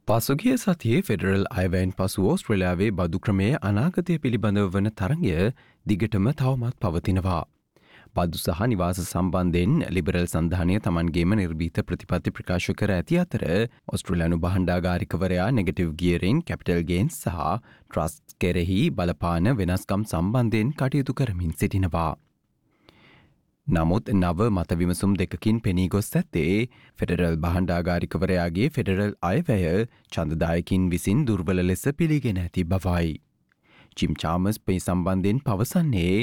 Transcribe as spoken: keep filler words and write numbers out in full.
පසුගිය සතියේ ෆෙඩරල් අයවැයෙන් පසු ඕස්ට්‍රේලියාවේ බදු ක්‍රමයේ අනාගතය පිළිබඳව වන තරඟය දිගටම තවමත් පවතිනවා. බදු සහ නිවාස සම්බන්ධයෙන් ලිබරල් සන්ධානය තමන්ගේම නිර්භීත ප්‍රතිපත්ති ප්‍රකාශ කර ඇති අතර ඔස්ට්‍රේලියානු බහණ්ඩාගාරිකවරයා නෙගටිව් ගියරින් කැපිටල් ගේන්ස් සහ ට්‍රස්ට් කෙරෙහි බලපාන වෙනස්කම් සම්බන්ධයෙන් කටයුතු කරමින් සිටිනවා. නමුත් නව මත විමසුම් දෙකකින් පෙනී ගොස් ඇත්තේ ෆෙඩරල් බහණ්ඩාගාරිකවරයාගේ ෆෙඩරල් අයවැය ඡන්දදායකින් විසින් දුර්වල ලෙස පිළිගෙන ඇති බවයි. ජිම් චාමස් මේ සම්බන්ධයෙන් පවසන්නේ